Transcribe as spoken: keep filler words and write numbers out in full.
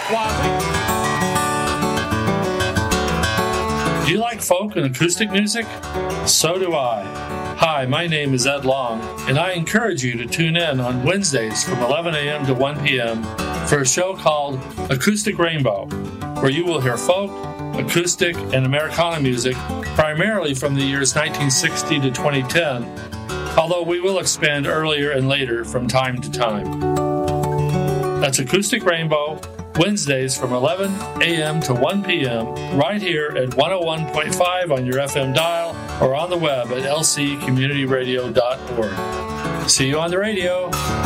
Do you like folk and acoustic music? So do I. Hi, my name is Ed Long, and I encourage you to tune in on Wednesdays from eleven a.m. to one p.m. for a show called Acoustic Rainbow, where you will hear folk, acoustic, and Americana music, primarily from the years nineteen sixty to twenty ten, although we will expand earlier and later from time to time. That's Acoustic Rainbow, Wednesdays from eleven a.m. to one p.m. right here at one oh one point five on your F M dial or on the web at l c community radio dot org. See you on the radio.